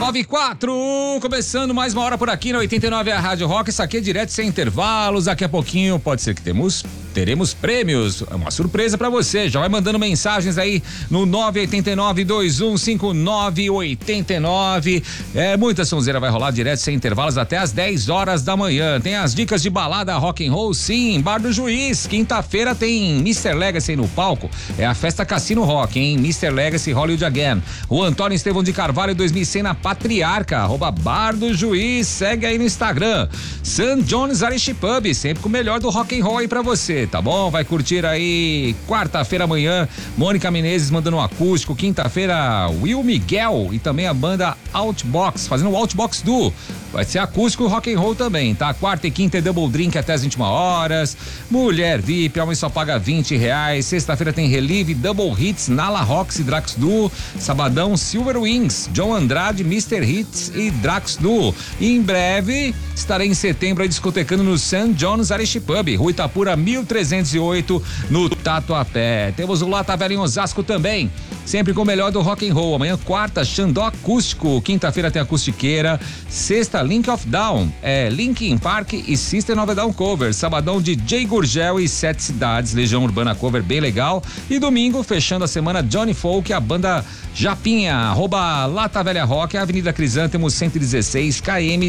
9:04, começando mais uma hora por aqui na 89 a Rádio Rock. Isso aqui é direto sem intervalos. Daqui a pouquinho pode ser que teremos prêmios. É uma surpresa pra você. Já vai mandando mensagens aí no 989-2159-89. Muita sonzeira vai rolar direto sem intervalos até as 10 horas da manhã. Tem as dicas de balada rock and roll, sim. Bar do Juiz. Quinta-feira tem Mr. Legacy no palco. É a festa Cassino Rock, hein? Mr. Legacy Hollywood Again. O Antônio Estevão de Carvalho 2100 na Patriarca, @Bar do Juiz, segue aí no Instagram. St. John's Irish Pub, sempre com o melhor do rock and roll aí pra você, tá bom? Vai curtir aí quarta-feira amanhã, Mônica Menezes mandando um acústico, quinta-feira Will Miguel e também a banda Outbox, fazendo o Outbox Duo. Vai ser acústico e rock and roll também, tá? Quarta e quinta é Double Drink até as 21 horas. Mulher VIP, homem só paga R$20. Sexta-feira tem Relive, Double Hits, Nala Rocks e Drax Duo. Sabadão, Silver Wings, John Andrade, Mr. Hits e Drax Duo. E em breve estarei em setembro aí discotecando no St. John's Irish Pub, Rua Itapura 1308, no Tatuapé. Temos o Lata Velha em Osasco também, sempre com o melhor do rock and roll. Amanhã, quarta, Xandó Acústico. Quinta-feira tem Acustiqueira. Sexta, Link of Down, Linkin Park e System of a Down cover. Sabadão, DJ Gurgel e Sete Cidades, Legião Urbana cover bem legal. E domingo, fechando a semana, Johnny Folk, a banda Japinha, @Lata Velha Rock, Avenida Crisântemos 116, KM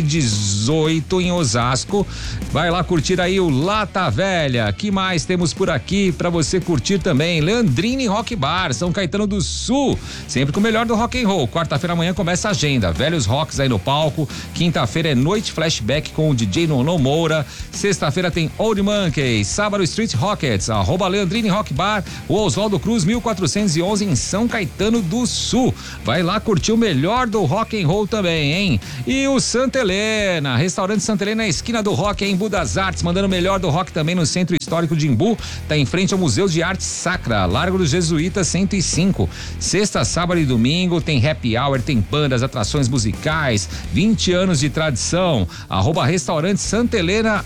18 em Osasco. Vai lá curtir aí o Lata Velha. Que mais temos por aqui pra você curtir também? Leandrine Rock Bar, São Caetano do Sul, sempre com o melhor do rock and roll. Quarta-feira amanhã começa a agenda, velhos rocks aí no palco. Quinta-feira é Noite Flashback com o DJ Nono Moura. Sexta-feira tem Old Monkey. Sábado, Street Rockets, @Leandrine Rock Bar, o Oswaldo Cruz 1411 em São Caetano do Sul. Vai lá curtir o melhor do rock and roll também, hein? E o Santa Helena, restaurante Santa Helena, na esquina do rock em Embu das Artes, mandando o melhor do rock também no Centro Histórico de Embu. Tá em frente ao Museu de Arte Sacra, Largo dos Jesuítas 105. Sexta, sábado e domingo tem happy hour, tem bandas, atrações musicais, 20 anos de tradição, @Restaurante Santa Helena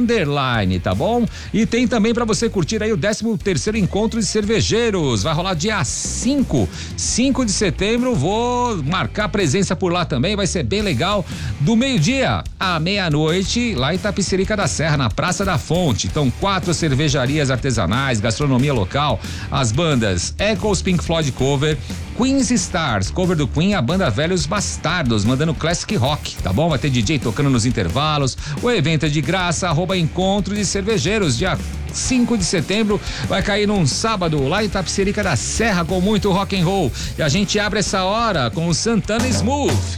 _, tá bom? E tem também pra você curtir aí o 13º Encontro de Cervejeiros, vai rolar dia 5 de setembro, vou marcar presença por lá também, vai ser bem legal, do meio-dia à meia-noite, lá em Tapicerica da Serra, na Praça da Fonte. Então, 4 cervejarias artesanais, gastronomia local, as bandas Echoes, Pink Floyd cover, Queen's Stars, cover do Queen, a banda Velhos Bastardos, mandando classic rock, tá bom? Vai ter DJ tocando nos intervalos, o evento é de graça, @Encontro de Cervejeiros, dia 5 de setembro, vai cair num sábado, lá em Tapicerica da Serra, com muito rock and roll. E a gente abre essa hora com o Santana Smooth.